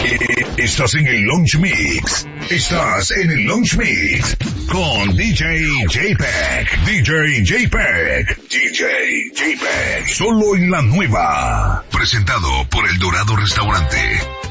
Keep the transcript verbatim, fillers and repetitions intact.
Estás en el Launch Mix. Estás en el Launch Mix con D J J-Pack. D J J-Pack. D J J-Pack. Solo en la nueva. Presentado por El Dorado Restaurante.